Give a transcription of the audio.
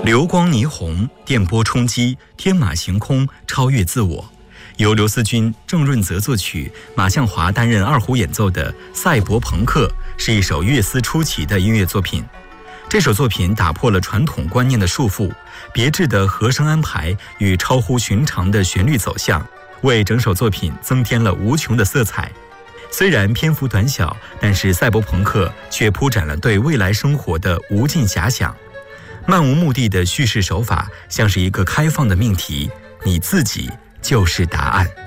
流光霓虹，电波冲击，天马行空，超越自我。由刘思君、郑润泽作曲，马向华担任二胡演奏的《赛博朋克》是一首乐思出奇的音乐作品。这首作品打破了传统观念的束缚，别致的和声安排与超乎寻常的旋律走向，为整首作品增添了无穷的色彩。虽然篇幅短小，但是赛博朋克却铺展了对未来生活的无尽遐想。漫无目的的叙事手法，像是一个开放的命题，你自己就是答案。